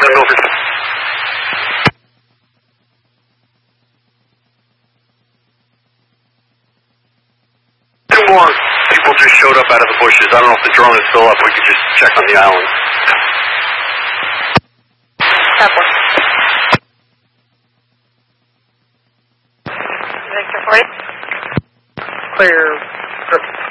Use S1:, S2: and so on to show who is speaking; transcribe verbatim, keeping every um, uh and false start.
S1: over. Two more people just showed up out of the bushes. I don't know if the drone is still up. We could just check on the island.
S2: Copy. Victor forty.
S3: Clear.